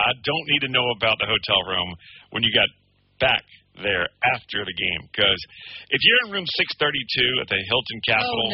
I don't need to know about the hotel room when you got back there after the game, because if you're in room 632 at the Hilton Capitol,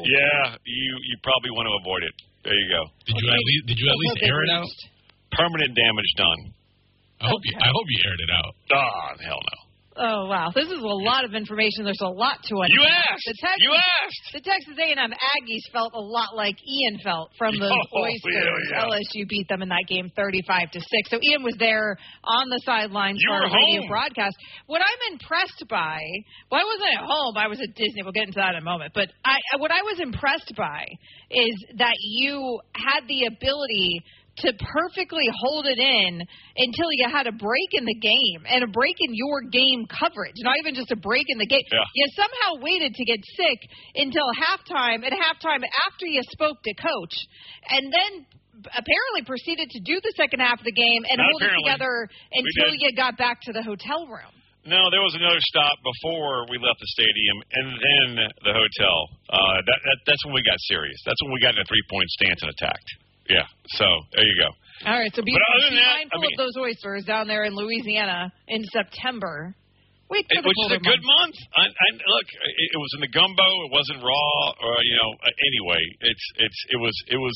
you probably want to avoid it. There you go. Did you at least air it out? Permanent damage done. I hope you aired it out. Oh, hell no. Oh, wow. This is a lot of information. There's a lot to it. You asked. The Texas A&M Aggies felt a lot like Ian felt from the Oysters. Yeah. LSU beat them in that game 35-6. So Ian was there on the sidelines for our radio broadcast. What I'm impressed by, I wasn't at home. I was at Disney. We'll get into that in a moment. But what I was impressed by is that you had the ability to perfectly hold it in until you had a break in the game and a break in your game coverage, not even just a break in the game. Yeah. You somehow waited to get sick until halftime, and halftime after you spoke to Coach, and then apparently proceeded to do the second half of the game and hold it together until you got back to the hotel room. No, there was another stop before we left the stadium, and then the hotel. That's when we got serious. That's when we got in a three-point stance and attacked. Yeah, so there you go. All right, so be mindful of those oysters down there in Louisiana in September. Which is a good month. Look, it was in the gumbo. It wasn't raw. Anyway, it was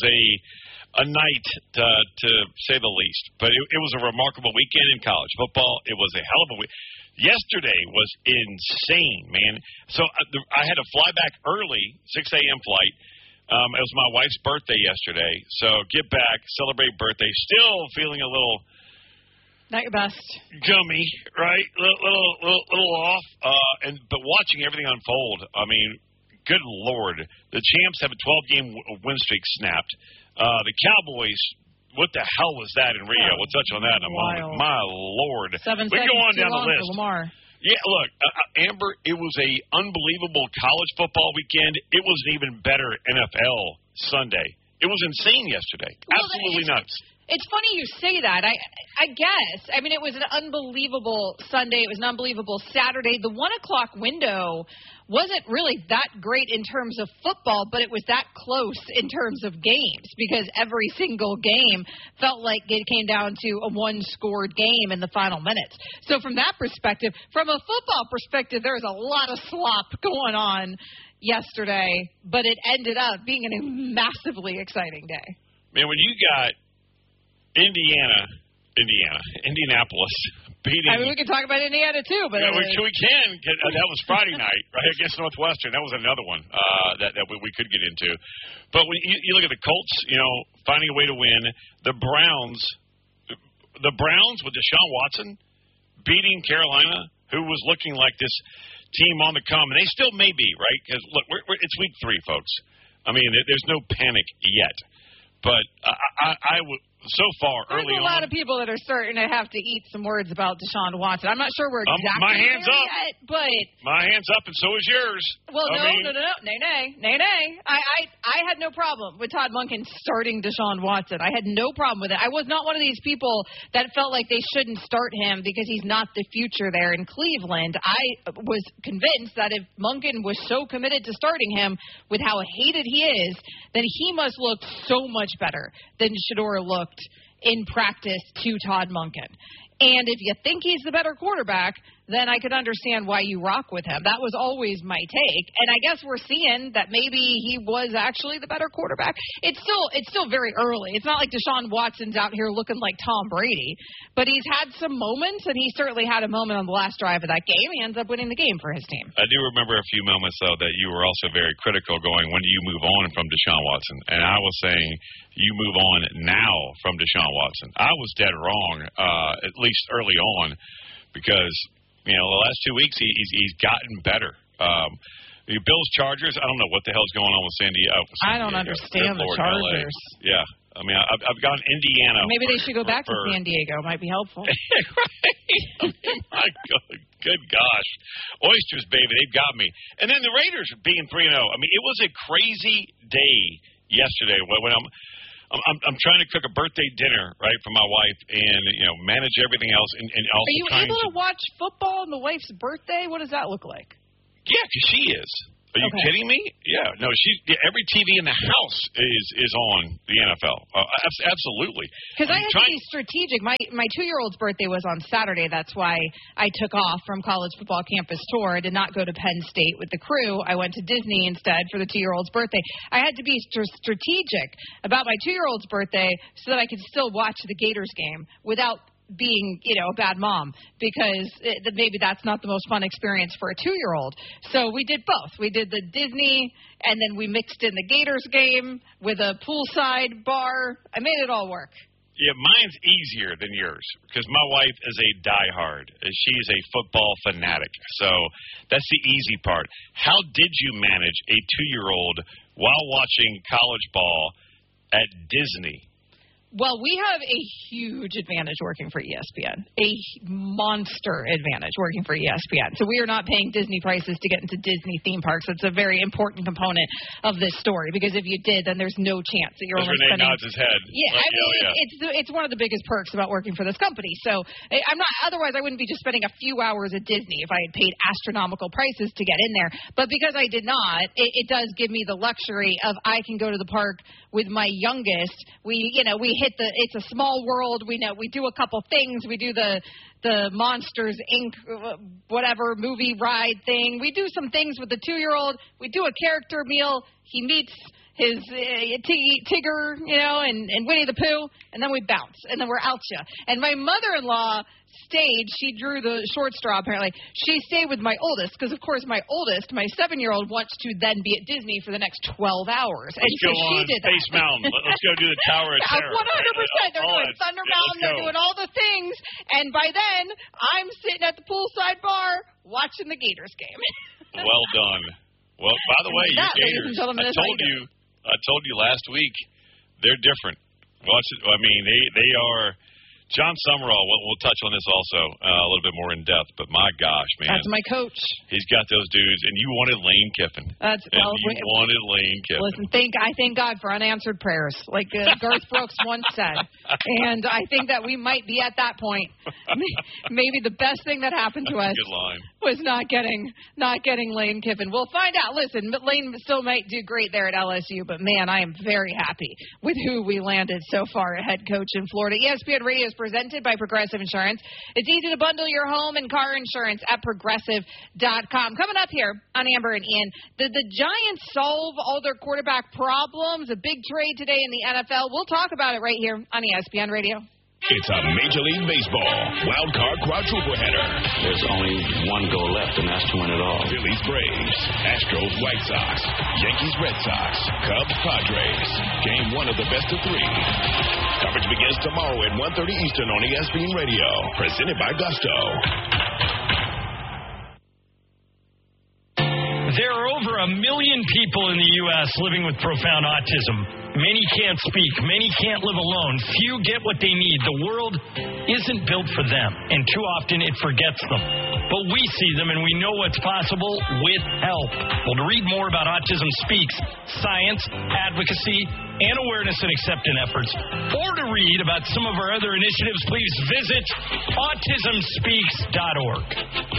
a night to say the least. But it was a remarkable weekend in college football. It was a hell of a week. Yesterday was insane, man. So I had to fly back early, 6 a.m. flight. It was my wife's birthday yesterday, so get back, celebrate birthday. Still feeling a little not your best, gummy, right? Little off. But watching everything unfold. I mean, good Lord, the champs have a 12-game win streak snapped. The Cowboys. What the hell was that in Rio? We'll touch on that in a moment. My Lord, 7 we go on down the list. For Lamar. Yeah, look, Amber, it was a unbelievable college football weekend. It was an even better NFL Sunday. It was insane yesterday. Absolutely nuts. It's funny you say that. I guess. I mean, it was an unbelievable Sunday. It was an unbelievable Saturday. The 1 o'clock window wasn't really that great in terms of football, but it was that close in terms of games because every single game felt like it came down to a one-scored game in the final minutes. So from that perspective, from a football perspective, there was a lot of slop going on yesterday, but it ended up being a massively exciting day. Man, when you got Indianapolis beating. I mean, we can talk about Indiana too, but we can. That was Friday night, right, against Northwestern. That was another one that we could get into. But when you look at the Colts, finding a way to win. The Browns with Deshaun Watson beating Carolina, who was looking like this team on the come, and they still may be, right? Because look, it's week 3, folks. I mean, there's no panic yet, but I would. So far, there's early on. There's a lot of people that are starting to have to eat some words about Deshaun Watson. I'm not sure we're exactly my hands there up. Yet, but my hands up, and so is yours. Well, no. Nay. I had no problem with Todd Monken starting Deshaun Watson. I had no problem with it. I was not one of these people that felt like they shouldn't start him because he's not the future there in Cleveland. I was convinced that if Monken was so committed to starting him with how hated he is, then he must look so much better than Shedeur looked in practice to Todd Monken. And if you think he's the better quarterback, then I could understand why you rock with him. That was always my take. And I guess we're seeing that maybe he was actually the better quarterback. It's still very early. It's not like Deshaun Watson's out here looking like Tom Brady. But he's had some moments, and he certainly had a moment on the last drive of that game. He ends up winning the game for his team. I do remember a few moments, though, that you were also very critical going, when do you move on from Deshaun Watson? And I was saying, you move on now from Deshaun Watson. I was dead wrong, at least early on, because the last 2 weeks he's gotten better. The Bills Chargers, I don't know what the hell's going on with San Diego. I don't understand the Chargers. LA. Yeah, I mean I've gone Indiana. Maybe they should go back to San Diego. Might be helpful. Right? My good gosh, Oysters, baby, they've got me. And then the Raiders being 3-0. I mean, it was a crazy day yesterday when I'm trying to cook a birthday dinner, right, for my wife, and manage everything else, and also. Are you able to watch football on the wife's birthday? What does that look like? Yeah, because she is. Are you kidding me? Yeah. No, every TV in the house is on the NFL. Absolutely. Because I had to be strategic. My 2-year-old's birthday was on Saturday. That's why I took off from college football campus tour. I did not go to Penn State with the crew. I went to Disney instead for the 2-year-old's birthday. I had to be strategic about my 2-year-old's birthday so that I could still watch the Gators game without being, a bad mom, because maybe that's not the most fun experience for a 2-year-old. So we did both. We did the Disney, and then we mixed in the Gators game with a poolside bar. I made it all work. Yeah, mine's easier than yours because my wife is a diehard. She's a football fanatic. So that's the easy part. How did you manage a 2-year-old while watching college ball at Disney? Well, we have a huge advantage working for ESPN, a monster advantage working for ESPN. So we are not paying Disney prices to get into Disney theme parks. It's a very important component of this story, because if you did, then there's no chance that you're only spending. Renee nods his head. Yeah, it's one of the biggest perks about working for this company. So I'm not. Otherwise, I wouldn't be just spending a few hours at Disney if I had paid astronomical prices to get in there. But because I did not, it does give me the luxury of I can go to the park with my youngest. We hit it's a small world. We do a couple things. We do the Monsters Inc. whatever movie ride thing. We do some things with the 2-year-old. We do a character meal. He meets his Tigger, and Winnie the Pooh, and then we bounce, and then we're out ya. And my mother-in-law stayed. She drew the short straw, apparently. She stayed with my oldest, because, of course, my oldest, my 7-year-old, wants to then be at Disney for the next 12 hours. And let's go she did that. Space Mountain. Let's go do the Tower of Terror. 100%. They're doing Thunder Mountain. They're doing all the things. And by then, I'm sitting at the poolside bar watching the Gators game. Well done. Well, by the way, your Gators, I told you last week, they're different. Watch it. I mean, they are. John Summerall, we'll touch on this also a little bit more in depth, but my gosh, man. That's my coach. He's got those dudes, and you wanted Lane Kiffin. Wanted Lane Kiffin. Listen, I thank God for unanswered prayers, like Garth Brooks once said. And I think that we might be at that point. Maybe the best thing that happened to us was not getting Lane Kiffin. We'll find out. Listen, Lane still might do great there at LSU, but, man, I am very happy with who we landed so far at head coach in Florida. ESPN Radio is presented by Progressive Insurance. It's easy to bundle your home and car insurance at Progressive.com. Coming up here on Amber and Ian, did the Giants solve all their quarterback problems? A big trade today in the NFL. We'll talk about it right here on ESPN Radio. It's a Major League Baseball wild card quadruple header. There's only one goal left, and that's to win it all. Phillies, Braves, Astros, White Sox, Yankees, Red Sox, Cubs, Padres. Game 1 of the best of 3. Coverage begins tomorrow at 1:30 Eastern on ESPN Radio. Presented by Gusto. There are over 1 million people in the U.S. living with profound autism. Many can't speak. Many can't live alone. Few get what they need. The world isn't built for them, and too often it forgets them. But we see them, and we know what's possible with help. Well, to read more about Autism Speaks, science, advocacy, and awareness and acceptance efforts, or to read about some of our other initiatives, please visit autismspeaks.org.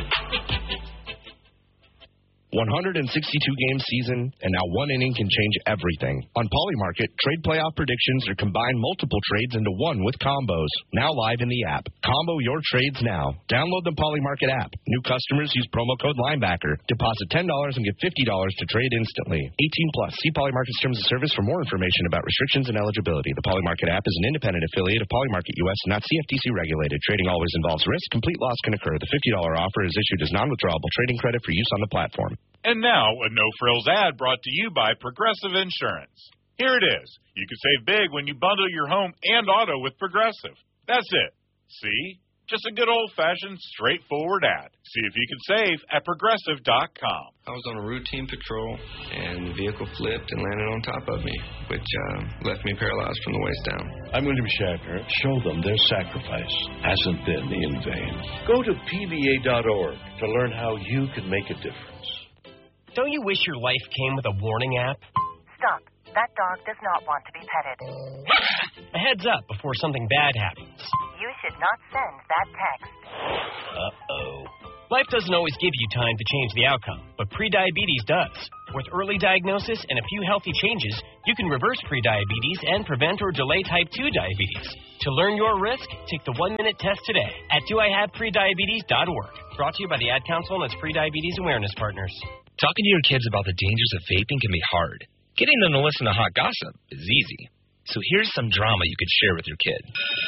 162-game season, and now one inning can change everything. On Polymarket, trade playoff predictions are combine multiple trades into one with combos. Now live in the app. Combo your trades now. Download the Polymarket app. New customers use promo code Linebacker. Deposit $10 and get $50 to trade instantly. 18+. See Polymarket's terms of service for more information about restrictions and eligibility. The Polymarket app is an independent affiliate of Polymarket US, not CFTC regulated. Trading always involves risk. Complete loss can occur. The $50 offer is issued as non-withdrawable trading credit for use on the platform. And now, a no-frills ad brought to you by Progressive Insurance. Here it is. You can save big when you bundle your home and auto with Progressive. That's it. See? Just a good old-fashioned, straightforward ad. See if you can save at Progressive.com. I was on a routine patrol, and the vehicle flipped and landed on top of me, which left me paralyzed from the waist down. I'm William Shatner. Show them their sacrifice hasn't been in vain. Go to PBA.org to learn how you can make a difference. Don't you wish your life came with a warning app? Stop. That dog does not want to be petted. A heads up before something bad happens. You should not send that text. Uh-oh. Life doesn't always give you time to change the outcome, but prediabetes does. With early diagnosis and a few healthy changes, you can reverse prediabetes and prevent or delay type 2 diabetes. To learn your risk, take the 1-minute test today at doihaveprediabetes.org. Brought to you by the Ad Council and its Prediabetes Awareness Partners. Talking to your kids about the dangers of vaping can be hard. Getting them to listen to hot gossip is easy. So here's some drama you could share with your kid.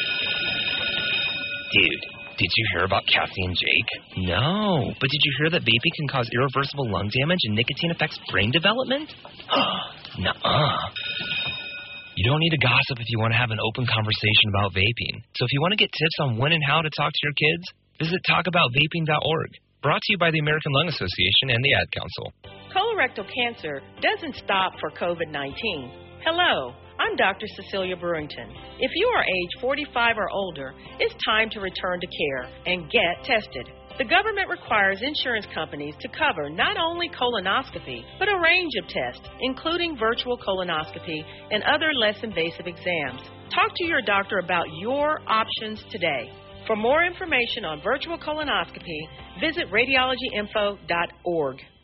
Dude, did you hear about Cassie and Jake? No, but did you hear that vaping can cause irreversible lung damage and nicotine affects brain development? Nuh-uh. You don't need to gossip if you want to have an open conversation about vaping. So if you want to get tips on when and how to talk to your kids, visit talkaboutvaping.org. Brought to you by the American Lung Association and the Ad Council. Colorectal cancer doesn't stop for COVID-19. Hello, I'm Dr. Cecilia Brewington. If you are age 45 or older, it's time to return to care and get tested. The government requires insurance companies to cover not only colonoscopy, but a range of tests, including virtual colonoscopy and other less invasive exams. Talk to your doctor about your options today. For more information on virtual colonoscopy, visit radiologyinfo.org.